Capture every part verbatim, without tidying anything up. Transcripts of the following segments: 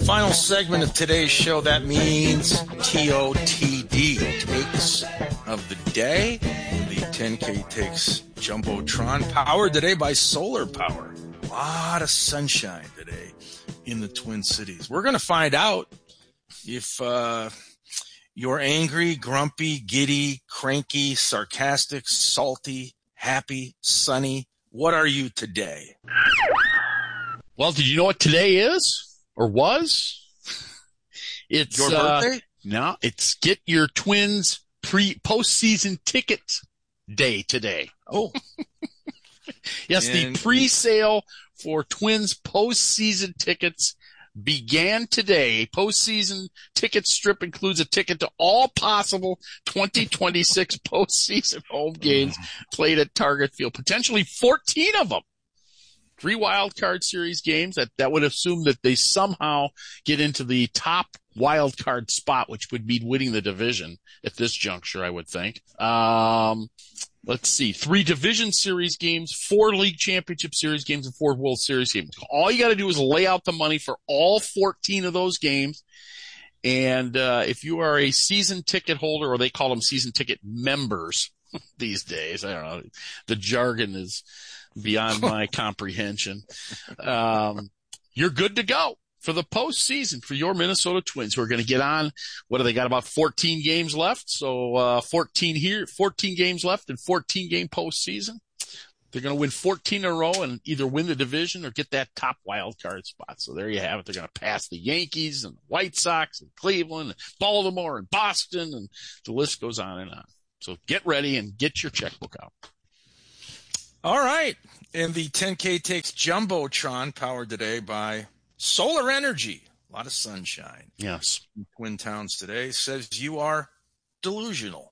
Final segment of today's show. That means T O T D, takes of the day. The ten K takes Jumbotron, powered today by solar power. A lot of sunshine today in the Twin Cities. We're going to find out if uh, you're angry, grumpy, giddy, cranky, sarcastic, salty, happy, sunny. What are you today? Well, did you know what today is? Or was? It's your birthday? Uh, no, it's get your Twins pre postseason ticket day today. Oh, yes, and the pre-sale for Twins postseason tickets began today. Postseason ticket strip includes a ticket to all possible twenty twenty-six postseason home games played at Target Field, potentially fourteen of them. Three wild card series games. That, that would assume that they somehow get into the top wild card spot, which would mean winning the division at this juncture, I would think. Um, let's see. Three division series games, four league championship series games, and four World Series games. All you got to do is lay out the money for all fourteen of those games. And, uh, if you are a season ticket holder, or they call them season ticket members these days, I don't know. The jargon is beyond my comprehension. Um, you're good to go for the postseason for your Minnesota Twins, who are going to get on. What do they got? About fourteen games left. So, uh, fourteen here, fourteen games left and fourteen game postseason. They're going to win fourteen in a row and either win the division or get that top wild card spot. So there you have it. They're going to pass the Yankees and the White Sox and Cleveland and Baltimore and Boston, and the list goes on and on. So get ready and get your checkbook out. All right. And the ten K takes Jumbotron, powered today by solar energy. A lot of sunshine. Yes. In Twin Towns today says you are delusional.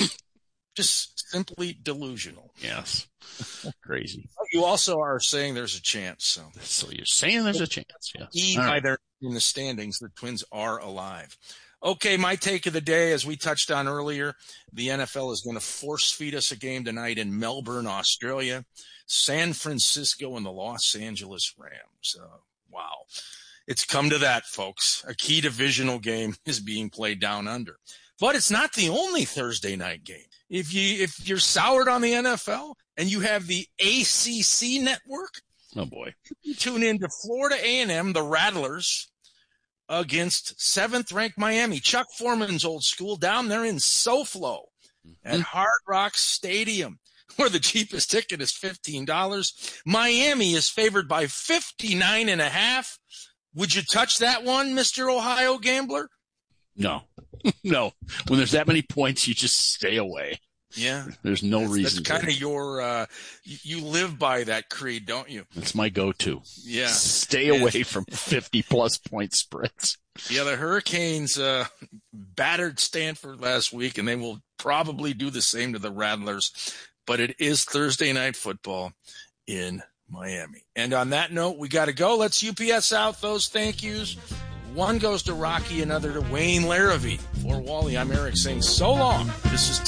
Just simply delusional. Yes. Crazy. You also are saying there's a chance. So, so you're saying there's a chance. Yes. E by right. Their in the standings, the Twins are alive. Okay, my take of the day, as we touched on earlier, the N F L is going to force feed us a game tonight in Melbourne, Australia, San Francisco, and the Los Angeles Rams. Uh, wow. It's come to that, folks. A key divisional game is being played down under. But it's not the only Thursday night game. If you, if you're soured on the N F L and you have the A C C network, oh boy, you tune in to Florida A and M, the Rattlers, against seventh-ranked Miami. Chuck Foreman's old school down there in SoFlo at mm-hmm. Hard Rock Stadium, where the cheapest ticket is fifteen dollars. Miami is favored by fifty-nine and a half. Would you touch that one, Mister Ohio Gambler? No. No. When there's that many points, you just stay away. Yeah. There's no that's, reason. That's kind of your, uh, you live by that creed, don't you? That's my go-to. Yeah. Stay yeah. away from fifty plus point spreads. Yeah. The Hurricanes, uh, battered Stanford last week, and they will probably do the same to the Rattlers, but it is Thursday night football in Miami. And on that note, we got to go. Let's U P S out those thank yous. One goes to Rocky, another to Wayne Larrivee. For Wally, I'm Eric saying so long. This is